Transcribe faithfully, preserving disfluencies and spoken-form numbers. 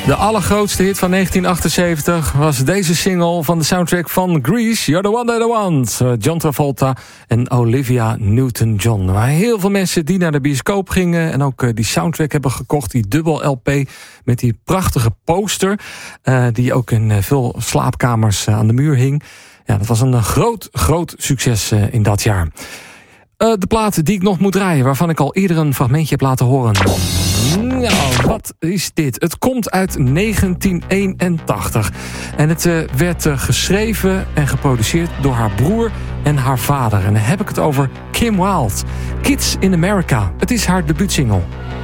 De allergrootste hit van negentien achtenzeventig was deze single van de soundtrack van Grease. You're the one that I want. John Travolta en Olivia Newton-John. Er waren heel veel mensen die naar de bioscoop gingen en ook die soundtrack hebben gekocht. Die dubbel L P met die prachtige poster. Uh, die ook in veel slaapkamers aan de muur hing. Ja, dat was een groot, groot succes in dat jaar. Uh, de plaat die ik nog moet draaien, waarvan ik al eerder een fragmentje heb laten horen. Nou, wat is dit? Het komt uit negentien eenentachtig. En het uh, werd uh, geschreven en geproduceerd door haar broer en haar vader. En dan heb ik het over Kim Wilde. Kids in America. Het is haar debuutsingle.